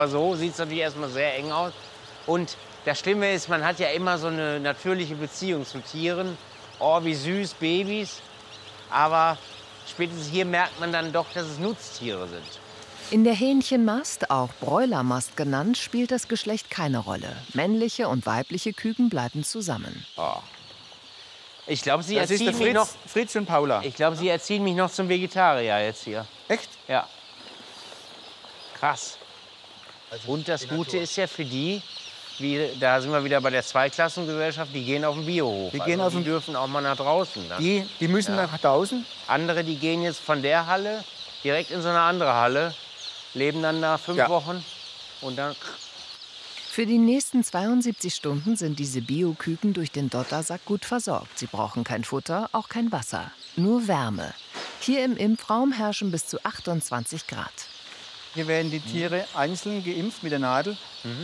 So sieht es natürlich erstmal sehr eng aus. Und das Schlimme ist, man hat ja immer so eine natürliche Beziehung zu Tieren. Oh, wie süß, Babys. Aber spätestens hier merkt man dann doch, dass es Nutztiere sind. In der Hähnchenmast, auch Bräulermast genannt, spielt das Geschlecht keine Rolle. Männliche und weibliche Küken bleiben zusammen. Oh. Ich glaube, Sie Das ist der erziehen mich noch. Fritz und Paula. Ich glaube, Sie erziehen mich noch zum Vegetarier jetzt hier. Echt? Ja. Krass. Und das Gute ist ja für die, da sind wir wieder bei der Zweiklassengesellschaft, die gehen auf den Biohof. Die dürfen auch mal nach draußen. Dann. Die müssen nach draußen? Andere, die gehen jetzt von der Halle direkt in so eine andere Halle, leben dann da 5 Wochen und dann... Für die nächsten 72 Stunden sind diese Bioküken durch den Dottersack gut versorgt. Sie brauchen kein Futter, auch kein Wasser, nur Wärme. Hier im Impfraum herrschen bis zu 28 Grad. Hier werden die Tiere einzeln geimpft mit der Nadel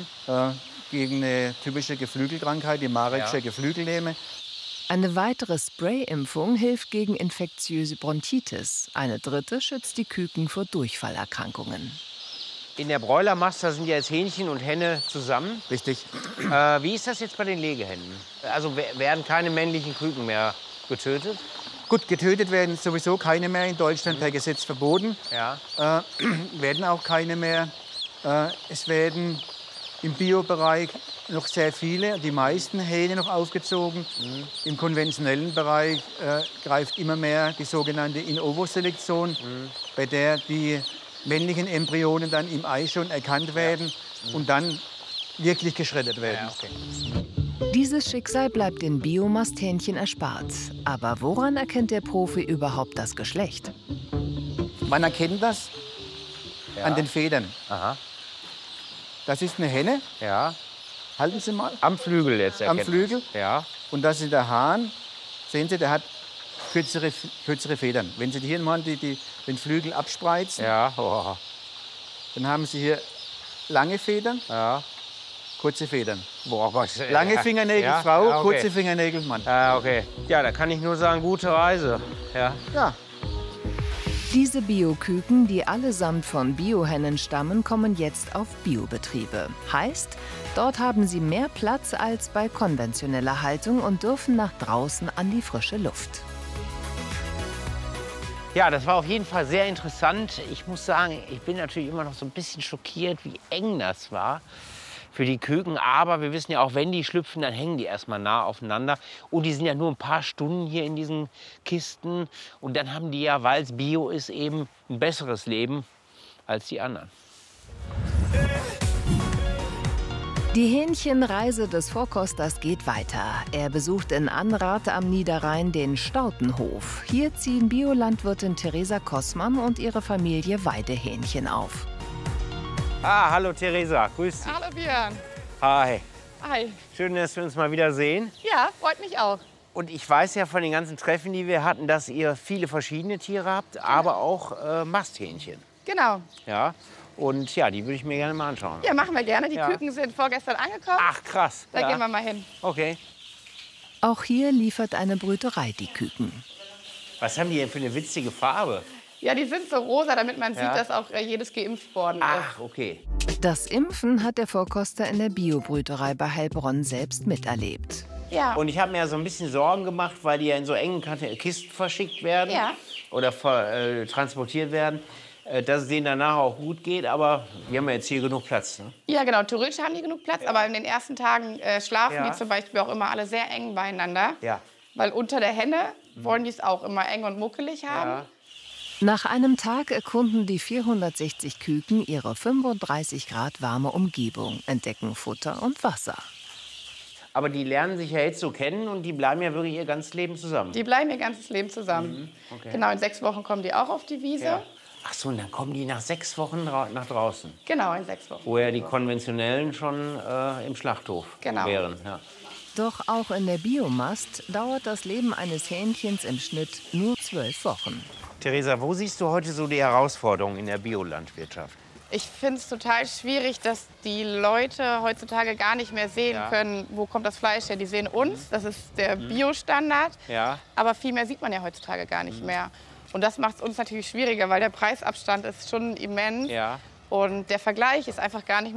gegen eine typische Geflügelkrankheit, die Marek'sche Geflügellähme. Eine weitere Sprayimpfung hilft gegen infektiöse Bronchitis. Eine dritte schützt die Küken vor Durchfallerkrankungen. In der Bräulermast, da sind ja jetzt Hähnchen und Henne zusammen. Richtig. Wie ist das jetzt bei den Legehennen? Also werden keine männlichen Küken mehr getötet? Gut, getötet werden sowieso keine mehr, in Deutschland per Gesetz verboten. Ja. Werden auch keine mehr. Es werden im Biobereich noch sehr viele, die meisten Hähne noch aufgezogen. Im konventionellen Bereich greift immer mehr die sogenannte In-ovo-Selektion, bei der die männlichen Embryonen dann im Ei schon erkannt werden und dann wirklich geschreddert werden. Ja, okay. Dieses Schicksal bleibt den Biomasthähnchen erspart. Aber woran erkennt der Profi überhaupt das Geschlecht? Man erkennt das an den Federn. Aha. Das ist eine Henne. Ja. Halten Sie mal. Am Flügel jetzt Am Flügel. Ja. Und das ist der Hahn. Sehen Sie, der hat kürzere Federn. Wenn Sie hier mal den Flügel abspreizen, dann haben Sie hier lange Federn, kurze Federn. Boah, was, lange Fingernägel Frau, okay. kurze Fingernägel Mann. Okay. Ja, da kann ich nur sagen, gute Reise. Ja. Diese Bioküken, die allesamt von Biohennen stammen, kommen jetzt auf Biobetriebe. Heißt, dort haben sie mehr Platz als bei konventioneller Haltung und dürfen nach draußen an die frische Luft. Ja, das war auf jeden Fall sehr interessant. Ich muss sagen, ich bin natürlich immer noch so ein bisschen schockiert, wie eng das war für die Küken. Aber wir wissen ja auch, wenn die schlüpfen, dann hängen die erstmal nah aufeinander. Und die sind ja nur ein paar Stunden hier in diesen Kisten. Und dann haben die ja, weil es Bio ist, eben ein besseres Leben als die anderen. Die Hähnchenreise des Vorkosters geht weiter. Er besucht in Anrath am Niederrhein den Stautenhof. Hier ziehen Biolandwirtin Theresa Kossmann und ihre Familie Weidehähnchen auf. Hallo Theresa, grüß dich. Hallo Björn. Hi. Hi. Schön, dass wir uns mal wieder sehen. Ja, freut mich auch. Und ich weiß ja von den ganzen Treffen, die wir hatten, dass ihr viele verschiedene Tiere habt, aber auch Masthähnchen. Genau. Ja. Und ja, die würde ich mir gerne mal anschauen. Ja, machen wir gerne. Die Küken sind vorgestern angekommen. Ach, krass. Da gehen wir mal hin. Okay. Auch hier liefert eine Brüterei die Küken. Was haben die denn für eine witzige Farbe? Ja, die sind so rosa, damit man sieht, dass auch jedes geimpft worden ist. Ach, okay. Das Impfen hat der Vorkoster in der Biobrüterei bei Heilbronn selbst miterlebt. Ja. Und ich habe mir ja so ein bisschen Sorgen gemacht, weil die ja in so engen Kisten verschickt werden oder transportiert werden, dass es denen danach auch gut geht. Aber wir haben ja jetzt hier genug Platz. Ne? Ja, genau. Theoretisch haben die genug Platz, aber in den ersten Tagen schlafen die zum Beispiel auch immer alle sehr eng beieinander. Ja. Weil unter der Henne wollen die es auch immer eng und muckelig haben. Ja. Nach einem Tag erkunden die 460 Küken ihre 35 Grad warme Umgebung, entdecken Futter und Wasser. Aber die lernen sich ja jetzt so kennen und die bleiben ja wirklich ihr ganzes Leben zusammen. Die bleiben ihr ganzes Leben zusammen. Okay. Genau, in 6 Wochen kommen die auch auf die Wiese. Ja. Ach so, und dann kommen die nach 6 Wochen nach draußen. Genau, in 6 Wochen. Wo ja die konventionellen schon im Schlachthof wären. Ja. Doch auch in der Biomast dauert das Leben eines Hähnchens im Schnitt nur 12 Wochen. Theresa, wo siehst du heute so die Herausforderungen in der Biolandwirtschaft? Ich finde es total schwierig, dass die Leute heutzutage gar nicht mehr sehen können, wo kommt das Fleisch her. Die sehen uns, das ist der Biostandard, aber viel mehr sieht man ja heutzutage gar nicht mehr. Und das macht es uns natürlich schwieriger, weil der Preisabstand ist schon immens. Ja. Und der Vergleich ist einfach gar nicht